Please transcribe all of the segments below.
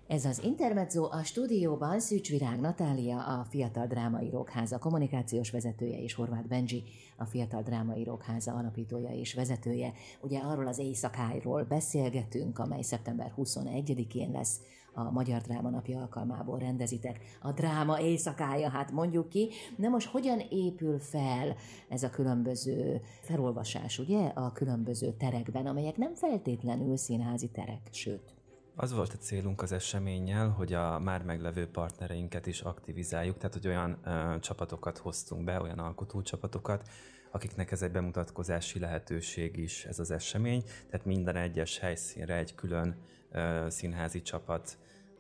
Ez az Intermezzo, a stúdióban Szűcs Virág Natália, a Fiatal Drámaírók Háza kommunikációs vezetője, és Horváth Bendzsi, a Fiatal Drámaírók Háza alapítója és vezetője. Ugye arról az éjszakáról beszélgetünk, amely szeptember 21-én lesz, a Magyar Dráma Napja alkalmából rendezitek. A dráma éjszakája, hát mondjuk ki. Na most hogyan épül fel ez a különböző felolvasás, ugye, a különböző terekben, amelyek nem feltétlenül színházi terek, sőt. Az volt a célunk az eseménnyel, hogy a már meglevő partnereinket is aktivizáljuk, tehát hogy olyan csapatokat hoztunk be, olyan alkotócsapatokat, akiknek ez egy bemutatkozási lehetőség is ez az esemény, tehát minden egyes helyszínre egy külön színházi csapat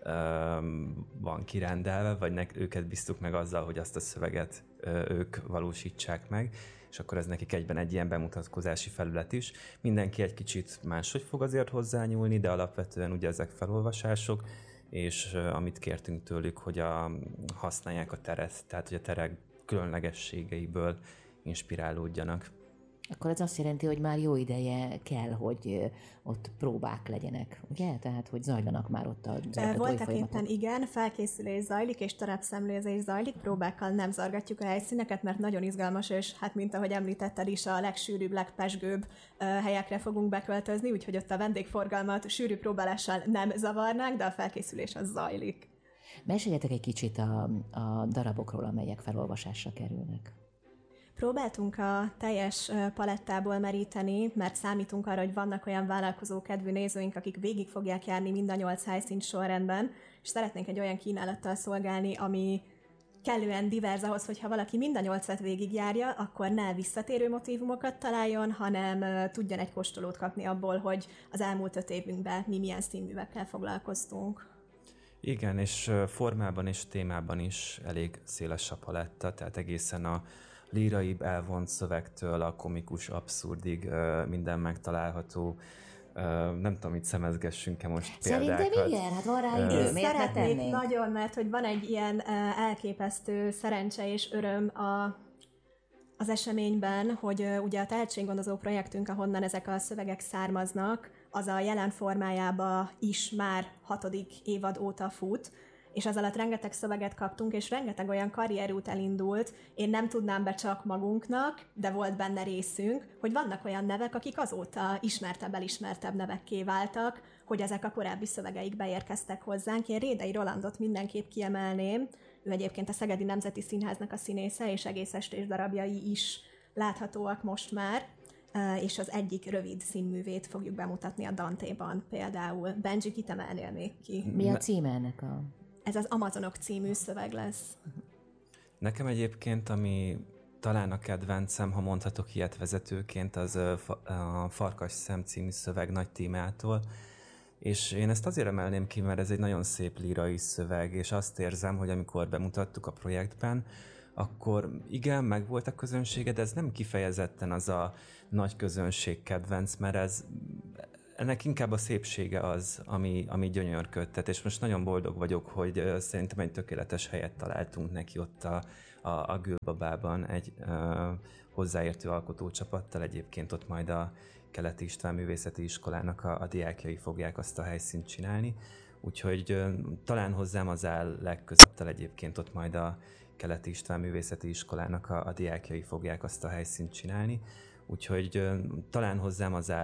van kirendelve, vagy őket bíztuk meg azzal, hogy azt a szöveget ők valósítsák meg, és akkor ez nekik egyben egy ilyen bemutatkozási felület is. Mindenki egy kicsit máshogy fog azért hozzányúlni, de alapvetően ugye ezek felolvasások, és amit kértünk tőlük, hogy használják a teret, tehát hogy a terek különlegességeiből inspirálódjanak. Akkor ez azt jelenti, hogy már jó ideje kell, hogy ott próbák legyenek, ugye? Tehát, hogy zajlanak már ott a voltak éppen igen, felkészülés zajlik, és terepszemlézés zajlik, próbákkal nem zargatjuk a helyszíneket, mert nagyon izgalmas, és hát mint ahogy említetted is, a legsűrűbb, legpezsgőbb helyekre fogunk beköltözni, úgyhogy ott a vendégforgalmat sűrű próbálással nem zavarnánk, de a felkészülés az zajlik. Meséljetek egy kicsit a darabokról, amelyek felolvasásra kerülnek. Próbáltunk a teljes palettából meríteni, mert számítunk arra, hogy vannak olyan vállalkozókedvű nézőink, akik végig fogják járni mind a 8 helyszínt sorrendben, és szeretnénk egy olyan kínálattal szolgálni, ami kellően divers ahhoz, hogyha valaki mind a 8-at végigjárja, akkor ne visszatérő motívumokat találjon, hanem tudjon egy kóstolót kapni abból, hogy az elmúlt 5 évünkben mi milyen színművekkel foglalkoztunk. Igen, és formában és témában is elég széles a paletta, tehát egészen a líraibb elvont szövegtől a komikus abszurdig minden megtalálható. Nem tudom, itt szemezgessünk-e most példákat. Szerintem igen, hát van rá idő. Én szeretnék nagyon, mert hogy van egy ilyen elképesztő szerencse és öröm az eseményben, hogy ugye a tehetséggondozó projektünk, ahonnan ezek a szövegek származnak, az a jelen formájában is már 6. évad óta fut, és az alatt rengeteg szöveget kaptunk, és rengeteg olyan karrierút elindult, én nem tudnám be csak magunknak, de volt benne részünk, hogy vannak olyan nevek, akik azóta elismertebb nevekké váltak, hogy ezek a korábbi szövegeik beérkeztek hozzánk. Én Rédei Rolandot mindenképp kiemelném, ő egyébként a Szegedi Nemzeti Színháznak a színésze, és egész estés darabjai is láthatóak most már, és az egyik rövid színművét fogjuk bemutatni a Dantéban például. Bendzsi, kit emelnél még ki? Mi a címe ennek a... Ez az Amazonok című szöveg lesz. Nekem egyébként, ami talán a kedvencem, ha mondhatok ilyet vezetőként, az a Farkas szem című szöveg Nagy Tímától. És én ezt azért emelném ki, mert ez egy nagyon szép lírai szöveg, és azt érzem, hogy amikor bemutattuk a projektben, akkor igen, megvolt a közönsége, de ez nem kifejezetten az a nagy közönség kedvenc, mert ennek inkább a szépsége az, ami gyönyörködtet, és most nagyon boldog vagyok, hogy szerintem egy tökéletes helyet találtunk neki ott a Gülbabában egy hozzáértő alkotócsapattal, egyébként ott majd a Keleti István Művészeti Iskolának a diákjai fogják azt a helyszínt csinálni, úgyhogy talán hozzám az áll legközelebb, egyébként ott majd a Keleti István Művészeti Iskolának a diákjai fogják azt a helyszínt csinálni, úgyhogy talán hozzám az áll